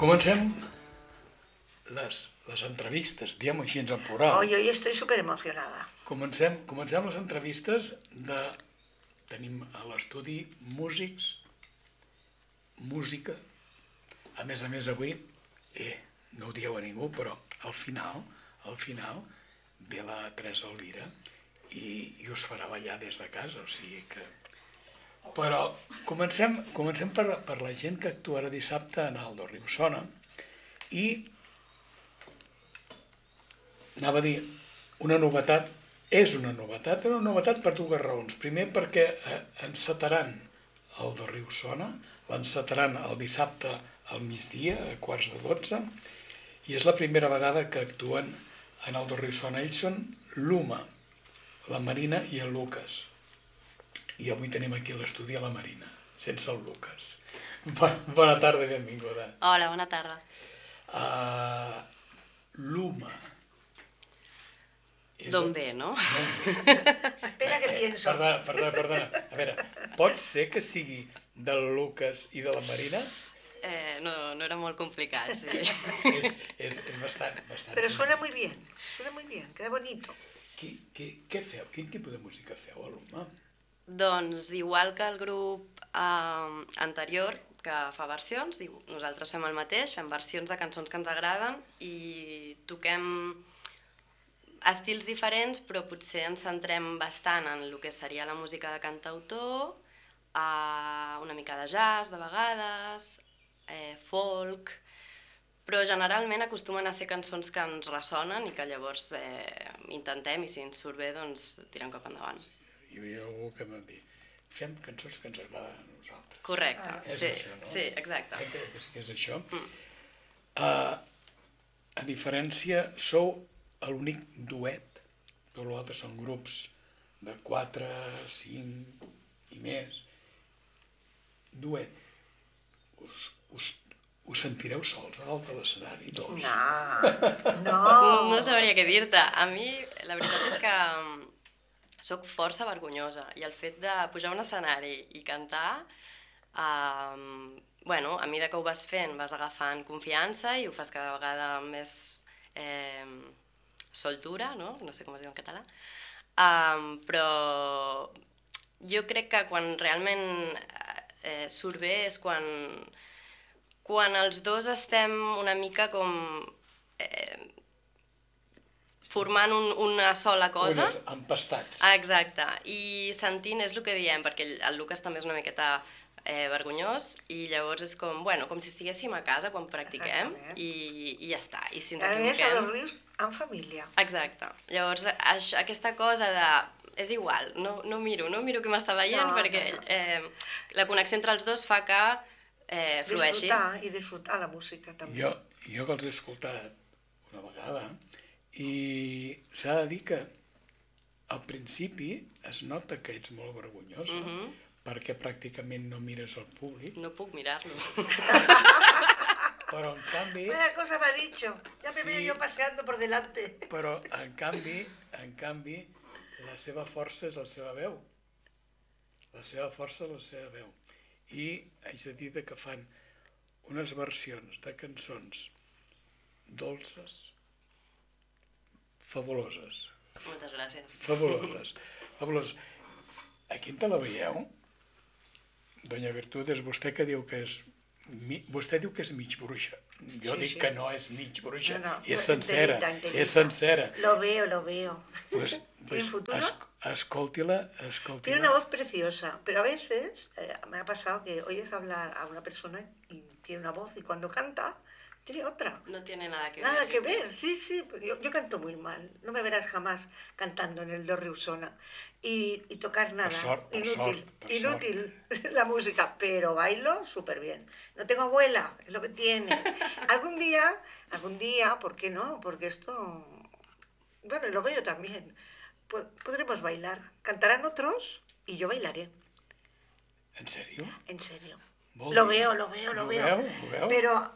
Comencem les entrevistes, diguem-ho així en plural. Hoy estoy súper emocionada. Comencem les entrevistes de... Tenim a l'estudi músics, música. A més, avui, no ho dieu a ningú, però al final ve la Teresa Elvira i us farà ballar des de casa, o sigui que... Però comencem per la gent que actuarà dissabte en Aldo Riu-sona i anava a dir una novetat, és una novetat per dues raons. Primer perquè encetaran Aldo Riu-sona, l'encetaran el dissabte al migdia, a 11:45, i és la primera vegada que actuen en Aldo Riu-sona. Ells són l'Uma, la Marina i el Lucas. I avui tenim aquí a l'estudi a la Marina, sense el Lucas. Bona tarda i benvinguda. Hola, bona tarda. L'Uma. D'on ve, no? Espera que pienso. Perdona. A veure, pot ser que sigui del Lucas i de la Marina? No era molt complicat, sí. És bastant. Pero suena muy bien, queda bonito. Què feu? Quin tipus de música feu a l'Uma? Doncs igual que el grup anterior, que fa versions, nosaltres fem el mateix, fem versions de cançons que ens agraden i toquem estils diferents, però potser ens centrem bastant en el que seria la música de cantautor, una mica de jazz de vegades, folk, però generalment acostumen a ser cançons que ens ressonen i que llavors intentem, i si ens surt bé, doncs tirem cap endavant. Hi havia algú que m'ha dit, fem cançons que ens agraden a nosaltres. Correcte, sí, això, no? Sí, exacte. Que és això. A diferència, sou l'únic duet, tot l'altre són grups de 4, 5 i més. Duet. Us sentireu sols a dalt de l'escenari, dos? No. No sabria què dir-te. A mi, la veritat és que soc força vergonyosa i el fet de pujar a un escenari i cantar, a mesura que ho vas fent vas agafant confiança i ho fas cada vegada amb més soltura, no sé com es diu en català, però jo crec que quan realment surt bé és quan els dos estem una mica com formant una sola cosa. Empastats. Exacte, i sentint és el que diem, perquè el Lucas també és una miqueta vergonyós i llavors és com si estiguéssim a casa quan practiquem i ja està, i si ens A més, a equivoquem... los rius en família. Exacte, llavors aquesta cosa de... És igual, no miro qui m'està veient perquè la connexió entre els dos fa que flueixi. Disfrutar la música també. Jo que els he escoltat una vegada i s'ha de dir que al principi es nota que ets molt vergonyosa perquè pràcticament no mires el públic. No puc mirar-lo. Però en canvi... Vaya cosa me ha dicho, ya me veo yo paseando por delante. Però en canvi la seva força és la seva veu. La seva força és la seva veu. I haig de dir que fan unes versions de cançons dolces, fabuloses. Moltes gràcies. Fabuloses. Aquí on te la veieu? Doña Virtud, és vostè que diu que és... Vostè diu que és mig bruixa. Jo dic que no és mig bruixa, és sencera, és sencera. Lo veo. Pues ¿En futuro? Escóltila. Tiene una voz preciosa, pero a veces me ha pasado que oyes hablar a una persona y tiene una voz y cuando canta tiene otra. No tiene nada que ver. Nada que ver, sí. Yo canto muy mal. No me verás jamás cantando en el Do Riu-sona. Y tocar nada. Inútil la música, pero bailo súper bien. No tengo abuela, es lo que tiene. Algún día, ¿por qué no? Porque esto... Bueno, lo veo también. Podremos bailar. Cantarán otros y yo bailaré. ¿En serio? En serio. Lo veo. Pero...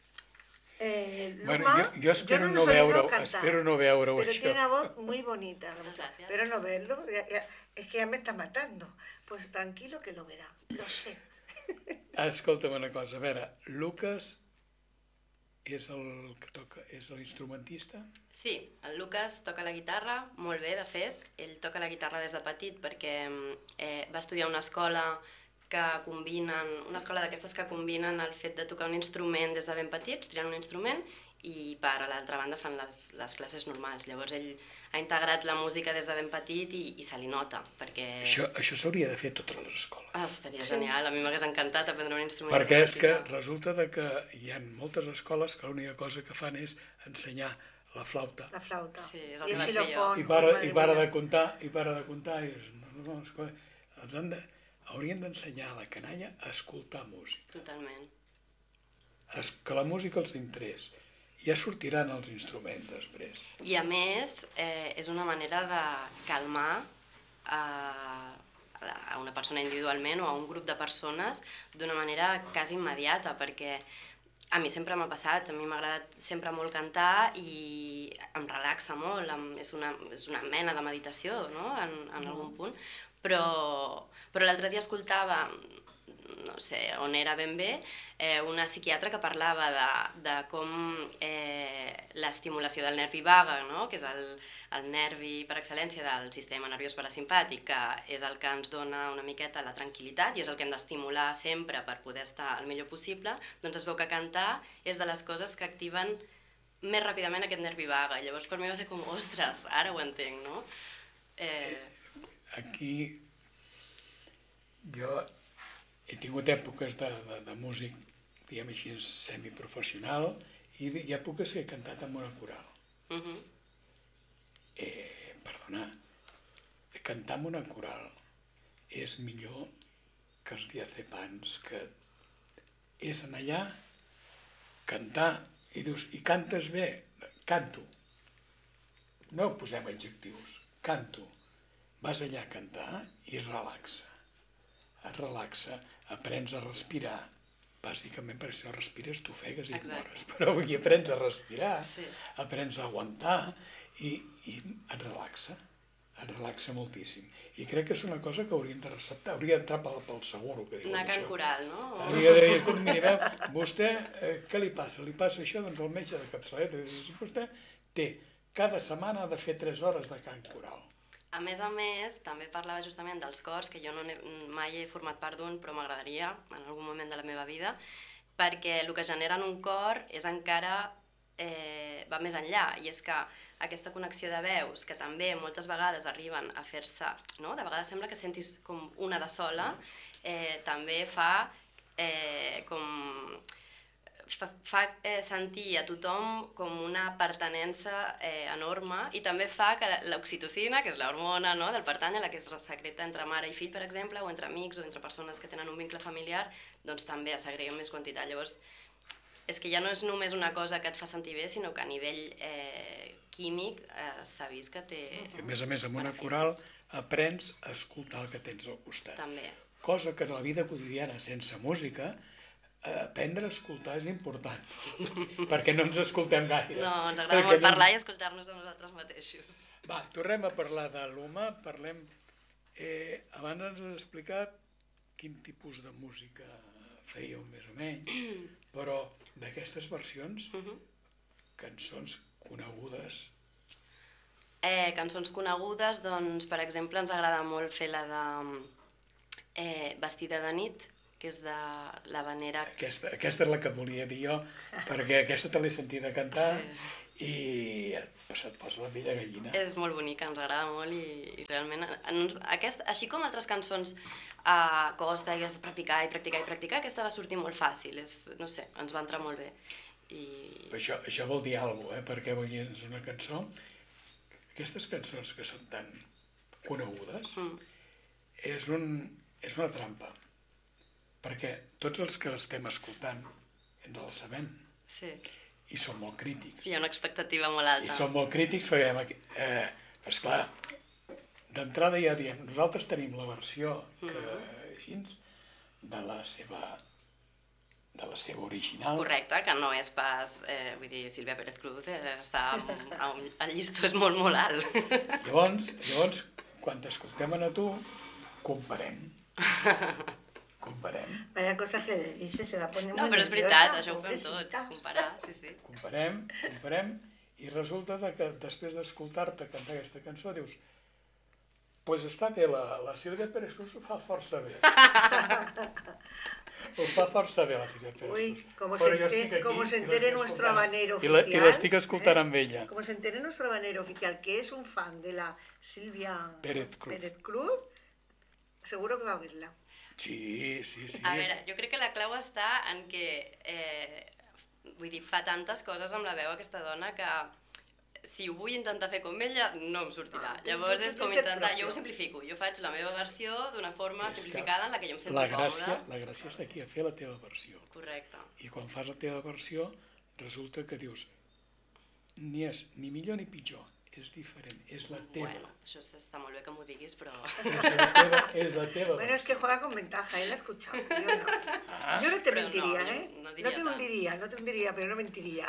Luma, jo espero no veure-ho. Pero tiene una voz muy bonita. Pero no verlo, es que ya me está matando. Pues tranquilo que lo verá, lo sé. Escolta'm una cosa, a veure, Lucas és el que toca, és l'instrumentista? Sí, el Lucas toca la guitarra, molt bé, de fet. Ell toca la guitarra des de petit perquè va estudiar una escola una escola d'aquestes que combinen el fet de tocar un instrument des de ben petits, triant un instrument, i per a l'altra banda fan les classes normals. Llavors ell ha integrat la música des de ben petit i se li nota, perquè... Això s'hauria de fer a totes les escoles. Estaria genial, a mi m'hagués encantat aprendre un instrument. Perquè és que resulta que hi ha moltes escoles que l'única cosa que fan és ensenyar la flauta. La flauta. Sí, és I el el que vaig fer jo. xilòfon. I para de comptar, i dius, haurien d'ensenyar a la canalla a escoltar música. Totalment. Que la música els interés. Ja sortiran els instruments després. I a més, és una manera de calmar a una persona individualment o a un grup de persones d'una manera quasi immediata, perquè a mi sempre m'ha passat, a mi m'ha agradat sempre molt cantar i em relaxa molt, és una mena de meditació, no?, en algun punt, però l'altre dia escoltava, no sé on era ben bé, una psiquiatra que parlava de com l'estimulació del nervi vague, no?, que és el nervi per excel·lència del sistema nerviós parasimpàtic, que és el que ens dona una miqueta la tranquil·litat i és el que hem d'estimular sempre per poder estar el millor possible, doncs es veu que cantar és de les coses que activen més ràpidament aquest nervi vague. Llavors per mi va ser com, ostres, ara ho entenc, no? Aquí jo he tingut èpoques de músic, diguem així, semiprofessional, i hi ha èpoques que he cantat amb una coral. Perdona, cantar amb una coral és millor que els diazepams, que és anar allà, cantar, i dius, i cantes bé? Canto. No posem adjectius, canto. Vas allà a cantar i es relaxa. Et relaxa, aprens a respirar. Bàsicament per això respires, t'ofegues i et mores. Però avui aprens a respirar, aprens a aguantar i et relaxa moltíssim. I crec que és una cosa que haurien de receptar, hauria d'entrar pel seguro, que diuen anar a això. Can Coral, no? Hauria de dir, escolta, miri, veu, vostè, què li passa? Li passa això? Doncs el metge de capçaleta. Vostè té, cada setmana ha de fer 3 hores de cant coral. A més, també parlava justament dels cors, que jo mai he format part d'un, però m'agradaria en algun moment de la meva vida, perquè el que genera en un cor és encara, va més enllà, i és que aquesta connexió de veus, que també moltes vegades arriben a fer-se, no? De vegades sembla que sentis com una de sola, també fa sentir a tothom com una pertinença enorme, i també fa que l'oxitocina, que és l'hormona del pertànyer, la que es secreta entre mare i fill, per exemple, o entre amics o entre persones que tenen un vincle familiar, doncs també es segrega més quantitat. Llavors, és que ja no és només una cosa que et fa sentir bé, sinó que a nivell químic s'ha vist que té beneficis. A més, amb una coral aprens a escoltar el que tens al costat. També. Cosa que en la vida quotidiana, sense música, aprendre a escoltar és important, perquè no ens escoltem gaire. No, ens agrada molt parlar i escoltar-nos a nosaltres mateixos. Va, tornem a parlar de l'humà, parlem... Abans ens has explicat quin tipus de música fèieu més o menys, però d'aquestes versions, cançons conegudes... Cançons conegudes, doncs, per exemple, ens agrada molt fer la de Vestida de nit, que és de l'havanera... Aquesta és la que volia dir jo, perquè aquesta te l'he sentida cantar i se't posa la pell de gallina. És molt bonica, ens agrada molt i realment... Així com altres cançons costa i has de practicar i practicar i practicar, aquesta va sortir molt fàcil, no sé, ens va entrar molt bé. Això vol dir alguna cosa, perquè és una cançó... Aquestes cançons que són tan conegudes és una trampa. Perquè tots els que l'estem escoltant ens la sabem i són molt crítics. Hi ha una expectativa molt alta. I són molt crítics perquè, esclar, d'entrada ja diem, nosaltres tenim la versió així de la seva original. Correcte, que no és pas, vull dir, Sílvia Pérez Cruz està, el llistó és molt, molt alt. Llavors, quan t'escoltem a tu, comparem. Comparem. Vaya cosa que dice, se la pone No, muy però és nerviosa, veritat, això ho fem pobrecita. tots, comparar, sí. Comparem, i resulta que després d'escoltar-te cantar aquesta cançó dius pues està bé, la Sílvia Pérez Cruz ho fa força bé. Ho fa força bé la Sílvia Pérez Cruz. Uy, como se entere nuestro habanero oficial. I l'estic escoltant amb ella. Como se entere nuestro habanero oficial, que es un fan de la Silvia Pérez Cruz, seguro que va a oírla. Sí. A veure, jo crec que la clau està en que, vull dir, fa tantes coses amb la veu aquesta dona que si ho vull intentar fer com ella, no em sortirà. Llavors és com intentar, jo ho simplifico, jo faig la meva versió d'una forma simplificada en la que jo em sento còmoda. La gràcia està aquí, a fer la teva versió. Correcte. I quan fas la teva versió, resulta que dius, ni és ni millor ni pitjor, és diferent, és la teva. Bueno, això està molt bé que m'ho diguis, però... És la teva. Bueno, es que juega con ventaja, él la ha escuchado, yo no. Yo no te mentiría, no te hundiría, pero no mentiría.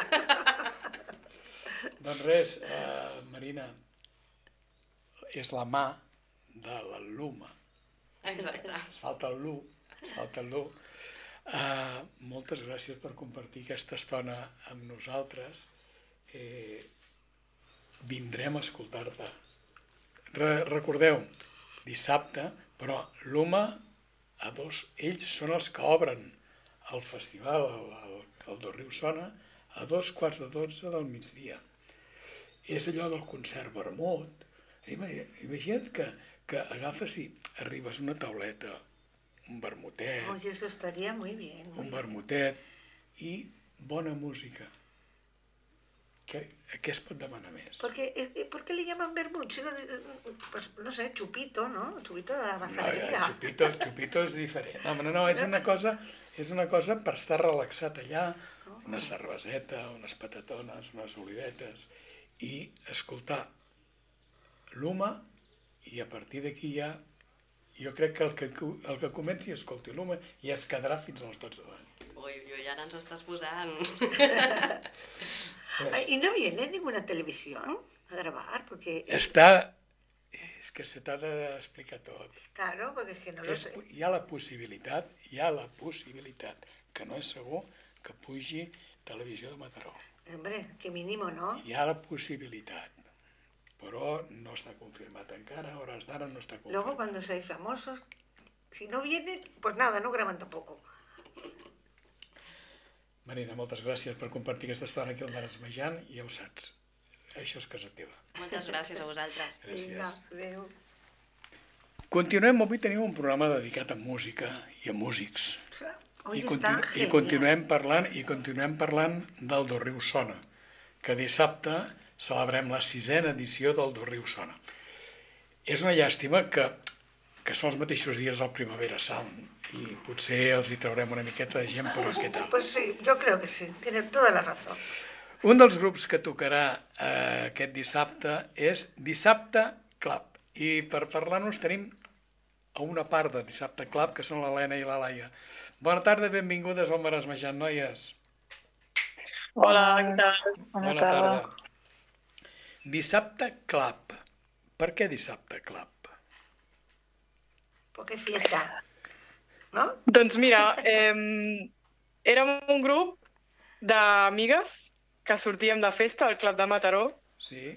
Doncs res, Marina, és la mà de la Luma. Exacte. Es falta el Lu. Moltes gràcies per compartir aquesta estona amb nosaltres. Vindrem a escoltar-te. Recordeu, dissabte, però Luma, ells són els que obren el festival, el Do Riu Sona, a 2:45 del migdia. És allò del concert vermut. Imagina't que agafes i arribes a una tauleta, un vermutet... Oye, eso estaría muy bien. Un vermutet i bona música. Què es pot demanar més? ¿Por qué le llaman vermut? Pues no sé, chupito, ¿no? Chupito de la mazadería. Chupito és diferent. No, és una cosa per estar relaxat allà, una cerveseta, unes patatones, unes olivetes, i escoltar Luma, i a partir d'aquí ja, jo crec que el que comenci a escoltar Luma ja es quedarà fins a les 12 de la nit. Ui, ja ens ho estàs posant. ¿Y no viene ninguna televisión a grabar? Porque... És que se t'ha d'explicar tot. Claro, porque es que no lo sé. Hi ha la possibilitat, que no és segur que pugi Televisió de Mataró. Hombre, que mínimo, ¿no? Hi ha la possibilitat, però no està confirmat encara, a hores d'ara no està confirmat. Luego, cuando seáis famosos, si no vienen, pues nada, no graban tampoco. Marina, moltes gràcies per compartir aquesta estona aquí al Maresmejant, i ja ho saps, això és casa teva. Moltes gràcies a vosaltres. Gràcies. Vinga, adéu. Continuem, avui tenim un programa dedicat a música i a músics. I continuem parlant del Do Riu Sona, que dissabte celebrem la 6ª edició del Do Riu Sona. És una llàstima que són els mateixos dies del Primavera Sound, i potser els hi traurem una miqueta de gent, però què tal? Pues sí, yo creo que sí, tiene toda la razón. Un dels grups que tocarà aquest dissabte és Dissabte Club, i per parlar-nos tenim a una part de Dissabte Club, que són l'Helena i la Laia. Bona tarda, benvingudes al Maresmejant, noies. Hola, què tal? Bona tarda. Dissabte Club. Per què Dissabte Club? Porque fiesta, ¿no? Doncs mira, érem un grup d'amigues que sortíem de festa al Club de Mataró. Sí.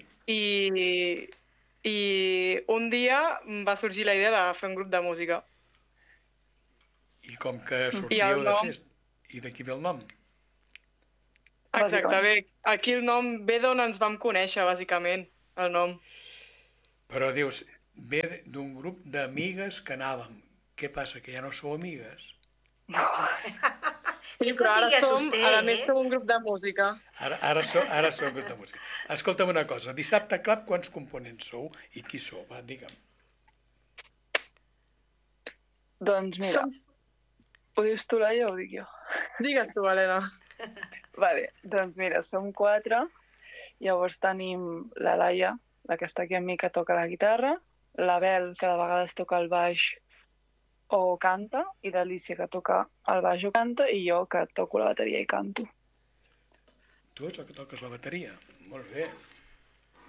I un dia va sorgir la idea de fer un grup de música. I com que sortíeu de festa, i d'aquí ve el nom? Exacte, bé, aquí el nom ve d'on ens vam conèixer, bàsicament, el nom. Però dius, ve d'un grup d'amigues que anàvem. Què passa, que ja no sou amigues? Sí, però ara més som un grup de música. Ara sou un grup de música. Escolta'm una cosa, Dissabte Club, quants components sou i qui sou? Va, digue'm. Doncs mira, ho dius tu, Laia, o ho dic jo? Digues tu, Helena. Vale, doncs mira, som 4, llavors tenim la Laia, la que està aquí amb mi, que toca la guitarra, la Bel, que de vegades toca el baix o canta, i l'Alícia, que toca el baix o canta, i jo, que toco la bateria i canto. Tu ets el que toques la bateria? Molt bé.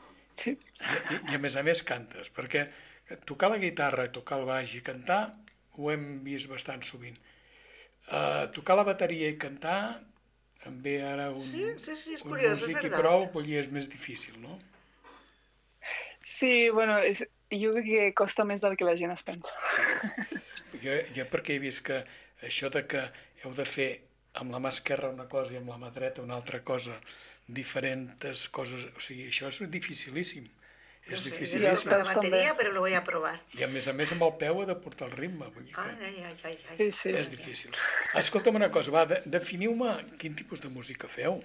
Sí. I a més cantes, perquè tocar la guitarra, tocar el baix i cantar, ho hem vist bastant sovint. Tocar la bateria i cantar, em ve ara un és curiós, és músic i veritat. prou, vull dir, és més difícil, no? Sí, bueno, jo crec que costa més del que la gent es pensa. Jo perquè he vist que això de que heu de fer amb la mà esquerra una cosa i amb la mà dreta una altra cosa, diferents coses, o sigui, això és dificilíssim. És Yo dificilíssim. toco la batería, pero lo voy a probar. I a més amb el peu ha de portar el ritme, vull dir que Ai. Sí. és difícil. Escolta'm una cosa, va, definiu-me quin tipus de música feu.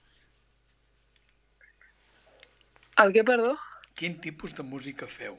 El què, perdó? Quin tipus de música feu?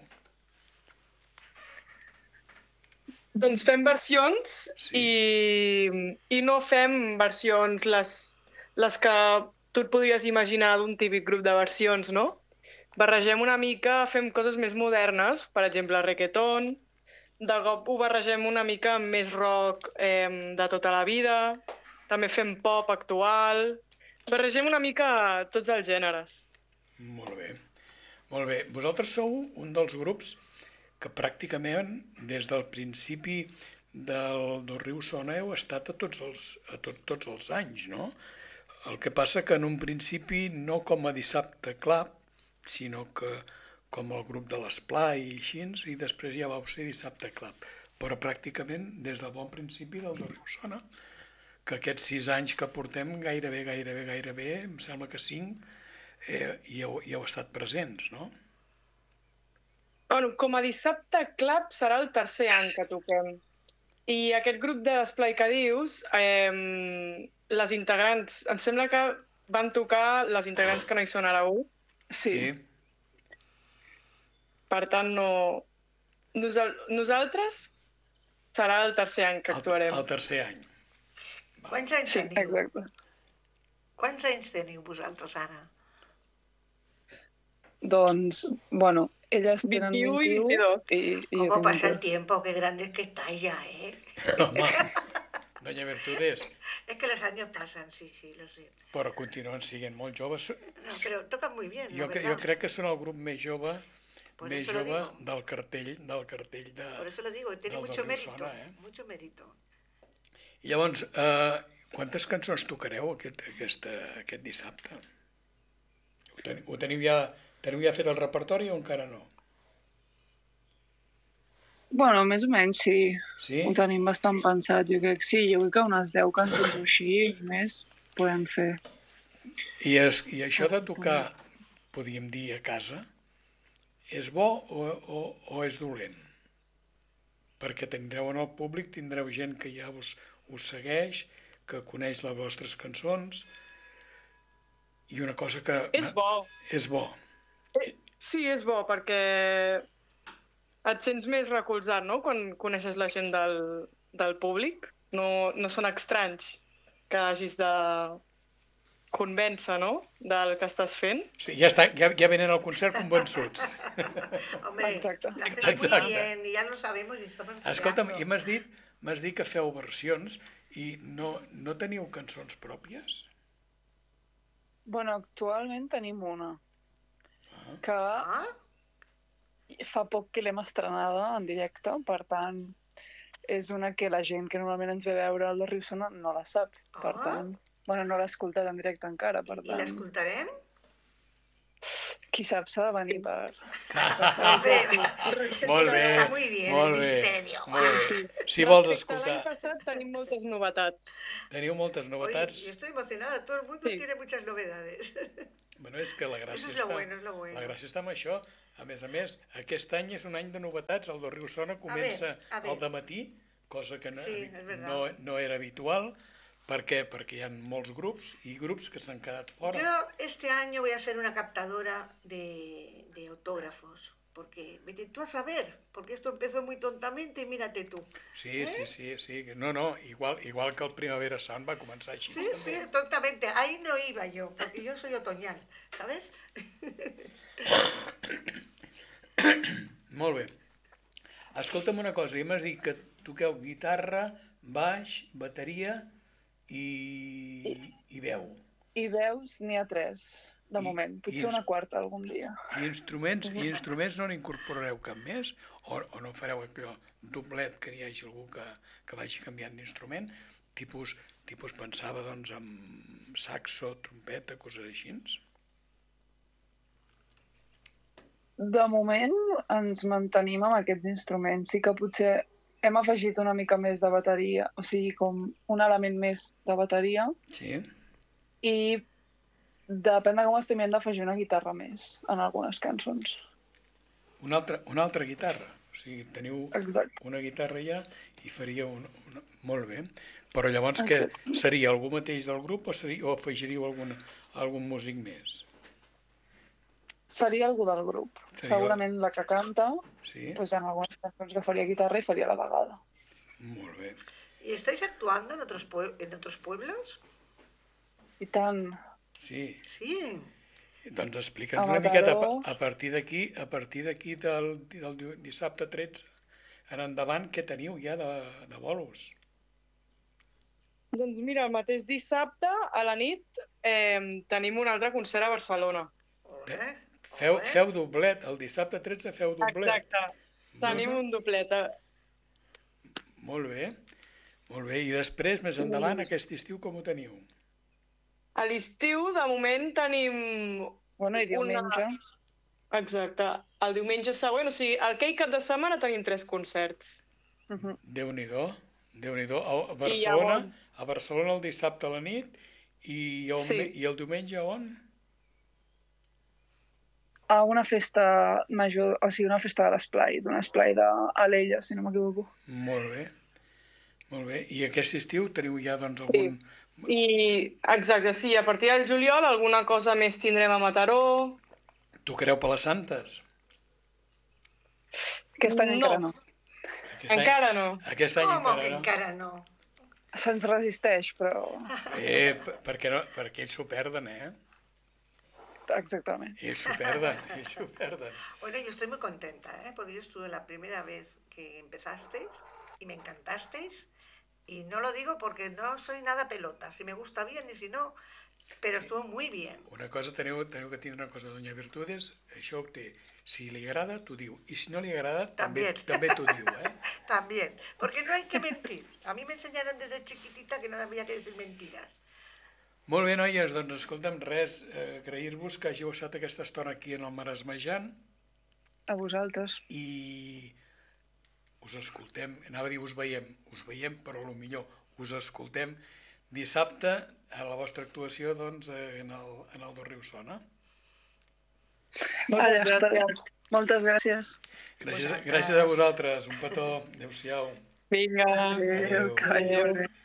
Doncs fem versions i no fem versions les que tu et podries imaginar d'un típic grup de versions, no? Barregem una mica, fem coses més modernes, per exemple, reggaeton, de cop ho barregem una mica amb més rock de tota la vida, també fem pop actual, barregem una mica tots els gèneres. Molt bé. Molt bé. Vosaltres sou un dels grups que pràcticament des del principi del Riu Sona heu estat a tots els anys, no? El que passa que en un principi no com a Dissabte Club, sinó que com el grup de l'Esplai i així, i després ja vau ser Dissabte Club. Però pràcticament des del bon principi del Riu Sona, que aquests 6 anys que portem gairebé, em sembla que 5, hi heu estat presents, no? Bueno, com a Dissabte Club serà el tercer any que toquem. I aquest grup de l'Esplai que dius, les integrants, em sembla que van tocar les integrants que no hi són ara 1. Sí. Per tant, no... Nosaltres serà el tercer any que actuarem. El tercer any. Quants anys teniu? Exacte. Quants anys teniu vosaltres ara? Doncs, bueno, ellas tenen 21 i 22. y ¿Cómo pasa el tiempo? Qué grandes que estáis ya, ¿eh? Home, doña Virtudes, Es que los años pasan, sí, lo sé. però continuen sent molt joves. No, pero tocan muy bien, Jo la verdad. crec que són el grup més jove Por eso lo digo. del cartell de... Por eso lo digo, tiene del mucho Riu mérito, Sona, mucho mérito. I llavors, quantes cançons tocareu aquest dissabte? Teniu ja fet el repertori o encara no? Bueno, més o menys sí. Sí? Ho tenim bastant pensat, jo crec. Sí, jo crec que unes 10 cançons o així i més podem fer. I això de tocar, podríem dir, a casa, és bo o és dolent? Perquè tindreu en el públic, tindreu gent que ja us segueix, que coneix les vostres cançons, i una cosa que... És bo. És bo. Sí, és bo, perquè et sents més recolzat, no?, quan coneixes la gent del públic. No són estranys que hagis de convèncer, no?, del que estàs fent. Sí, ja venen al concert convençuts. Hombre, Exacte. lo hacemos muy bien, y ya lo sabemos y estamos enseñando. Escolta'm, i m'has dit que feu versions i no teniu cançons pròpies? Bueno, actualment tenim una que Ah, fa poc que l'hem estrenada en directe, per tant, és una que la gent que normalment ens ve a veure al Riu Sona no la sap. Per tant, bueno, no l'ha escoltat en directe encara, per ¿y tant, l'escoltarem? qui sap, s'ha de venir per... Molt bé, Está muy bien, molt el bé, misterio. molt bé. Si vols Respecte a escoltar, l'any passat tenim moltes novetats. teniu moltes Oye, novetats. yo estoy emocionada, todo el mundo tiene muchas novedades. Bueno, és que la gràcia Eso es lo bueno, es lo bueno. La gràcia està amb això. A més, aquest any és un any de novetats. El del Riu Sona comença a ver. al dematí, cosa que Sí, es verdad. no era habitual. Per què? Perquè hi ha molts grups i grups que s'han quedat fora. Yo este año voy a ser una captadora de autógrafos, porque vete tú a saber, porque esto empezó muy tontamente y mírate tú. Sí. No, igual que el Primavera Sound va començar així. Sí, tontamente. Ahí no iba yo, porque yo soy otoñal, ¿sabes? Molt bé. Escolta'm una cosa, m'has dit que toqueu guitarra, baix, bateria i veu. I veus, n'hi ha 3. de moment. Potser una quarta algun dia. I instruments no n'incorporareu cap més? O no fareu allò doblet, que n'hi hagi algú que vagi canviant d'instrument? Tipus pensava doncs amb saxo, trompeta, coses així? De moment ens mantenim amb aquests instruments. Sí que potser hem afegit una mica més de bateria, o sigui, com un element més de bateria. Sí. I depèn de com estem, hem d'afegir una guitarra més en algunes cançons. Una altra guitarra? O sigui, teniu una guitarra ja i faria una... Molt bé. Però llavors què? Seria algú mateix del grup o afegiríeu algun músic més? Seria algú del grup. Segurament la que canta, pues en algunes cançons que faria guitarra i faria la vegada. Molt bé. ¿Y estáis actuando en otros pueblos? I tant. Sí. Sí. Doncs explica'ns una miqueta a partir d'aquí del dissabte 13 en endavant, què teniu ja de bolos? Doncs mira, el mateix dissabte a la nit tenim un altre concert a Barcelona. Feu doblet, el dissabte 13 feu doblet. Exacte, tenim un doblet. Molt bé, i després, més endavant, aquest estiu com ho teniu? A l'estiu, de moment, tenim... Bueno, i diumenge. Exacte, el diumenge següent, o sigui, aquell cap de setmana tenim 3 concerts. Déu-n'hi-do. A Barcelona el dissabte a la nit i el diumenge on? A una festa major, o sigui, una festa de l'esplai, d'un esplai d'Alella, si no m'equivoco. Molt bé. I aquest estiu teniu ja doncs algun... Exacte, sí, a partir del juliol alguna cosa més tindrem a Mataró. Tocareu per les Santes? Aquest any encara no. Encara no. Aquest any encara no? Se'ns resisteix, però... Perquè ells s'ho perden, Exactamente. Ells s'ho perden. Bueno, yo estoy muy contenta, porque yo estuve la primera vez que empezasteis y me encantasteis. Y no lo digo porque no soy nada pelota, si me gusta bien y si no, pero estuvo muy bien. Una cosa, teniu que tindre una cosa, doña Virtudes, això ho té. Si li agrada, t'ho diu. I si no li agrada, també t'ho diu, También, porque no hay que mentir. A mí me enseñaron desde chiquitita que no había que decir mentiras. Molt bé, noies, doncs escolta'm, res, agrair-vos que hàgiu estat aquesta estona aquí en el Maresmejant. A vosaltres. I us escoltem, anava a dir us veiem, però potser us escoltem dissabte a la vostra actuació doncs, en el Do Riu Sona. Moltes gràcies. Gràcies a vosaltres, un petó, adéu-siau. Vinga. Adéu.